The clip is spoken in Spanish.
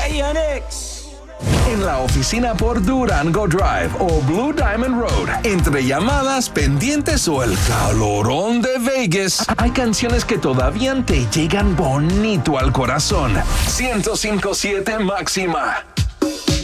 En la oficina por Durango Drive o Blue Diamond Road, entre llamadas, pendientes o el calorón de Vegas, hay canciones que todavía te llegan bonito al corazón. 105.7 Máxima.